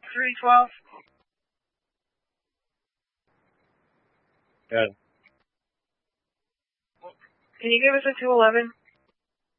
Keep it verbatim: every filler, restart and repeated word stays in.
three twelve. Good. Can you give us a two eleven?